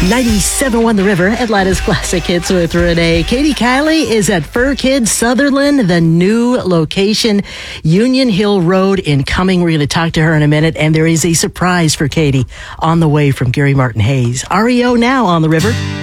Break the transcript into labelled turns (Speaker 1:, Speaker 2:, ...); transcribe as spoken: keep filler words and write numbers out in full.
Speaker 1: ninety-seven point one The River, Atlanta's Classic Hits with Renee. Katie Kiley is at Fur Kids Sutherland, the new location, Union Hill Road in Cumming. We're going to talk to her in a minute, and there is a surprise for Katie on the way from Gary Martin Hayes. R E O now on The River.